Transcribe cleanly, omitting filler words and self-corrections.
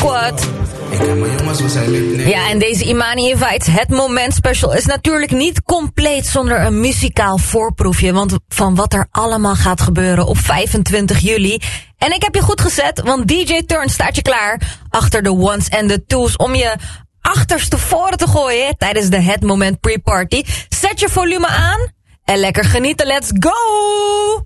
Squad. Ja, en deze Imani Invites, het Moment Special, is natuurlijk niet compleet zonder een muzikaal voorproefje. Want van wat er allemaal gaat gebeuren op 25 juli. En ik heb je goed gezet, want DJ Turn staat je klaar achter de ones en de twos om je achterstevoren te gooien tijdens de Het Moment pre-party. Zet je volume aan en lekker genieten. Let's go!